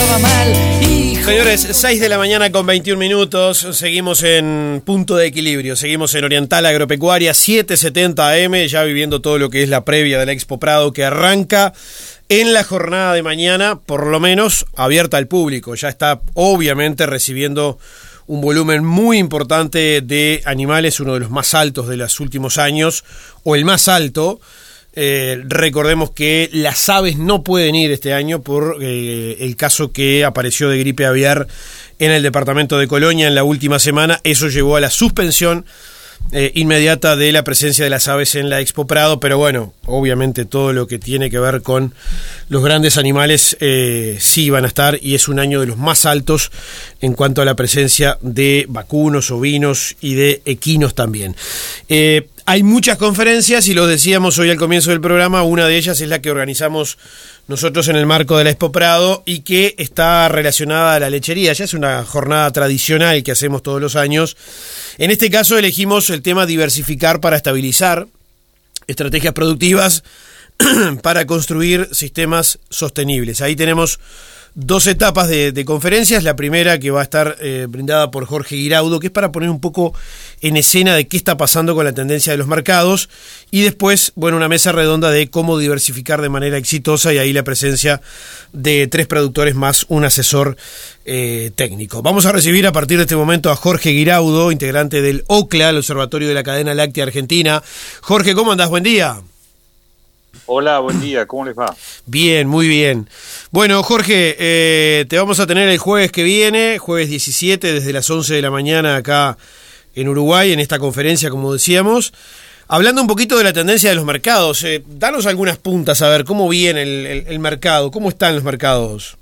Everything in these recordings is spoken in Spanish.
va mal, hijo. Señores, 6 de la mañana con 21 minutos, seguimos en punto de equilibrio, seguimos en Oriental Agropecuaria 770 AM, ya viviendo todo lo que es la previa de la Expo Prado que arranca en la jornada de mañana, por lo menos abierta al público. Ya está obviamente recibiendo un volumen muy importante de animales, uno de los más altos de los últimos años, o el más alto. Recordemos que las aves no pueden ir este año por el caso que apareció de gripe aviar en el departamento de Colonia en la última semana. Eso llevó a la suspensión inmediata de la presencia de las aves en la Expo Prado, pero bueno, obviamente todo lo que tiene que ver con los grandes animales sí van a estar, y es un año de los más altos en cuanto a la presencia de vacunos, ovinos y de equinos también. Hay muchas conferencias y lo decíamos hoy al comienzo del programa, una de ellas es la que organizamos nosotros en el marco de la Expo Prado y que está relacionada a la lechería. Ya es una jornada tradicional que hacemos todos los años. En este caso elegimos el tema diversificar para estabilizar estrategias productivas para construir sistemas sostenibles. Ahí tenemos dos etapas de conferencias. La primera que va a estar brindada por Jorge Guiraudo, que es para poner un poco en escena de qué está pasando con la tendencia de los mercados, y después, bueno, una mesa redonda de cómo diversificar de manera exitosa, y ahí la presencia de 3 productores más un asesor técnico. Vamos a recibir a partir de este momento a Jorge Guiraudo, integrante del OCLA, el Observatorio de la Cadena Láctea Argentina. Jorge, ¿cómo andás? Buen día. Hola, buen día, ¿cómo les va? Bien, muy bien. Bueno, Jorge, te vamos a tener el jueves que viene, jueves 17, desde las 11 de la mañana acá en Uruguay, en esta conferencia, como decíamos, hablando un poquito de la tendencia de los mercados. Danos algunas puntas, a ver, ¿cómo viene el mercado? ¿Cómo están los mercados?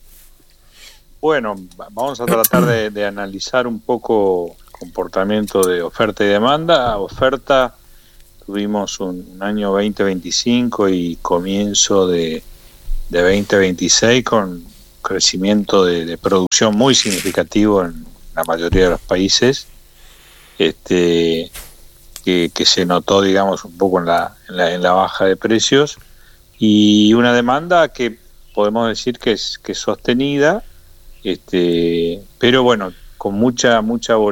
Bueno, vamos a tratar de analizar un poco el comportamiento de oferta y demanda. Oferta, tuvimos un año 2025 y comienzo de 2026 con crecimiento de producción muy significativo en la mayoría de los países, que se notó, digamos, un poco en la baja de precios, y una demanda que podemos decir que es sostenida, pero bueno, con mucha